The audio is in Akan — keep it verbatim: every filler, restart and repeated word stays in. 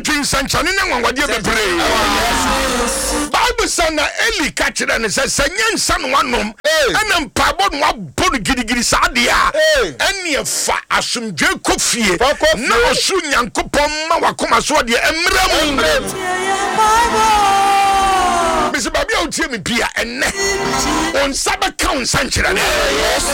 between sanchane na wanwade bebre Bible say na Eli ka kire ne say sanye nsa no wanom ana mpabo no abonu gidigiri saade a ene fa asomdwe kofie na osu nyankopon ma wakoma so de emram Bisi baby o tie me bia enne on saba count sanchire ne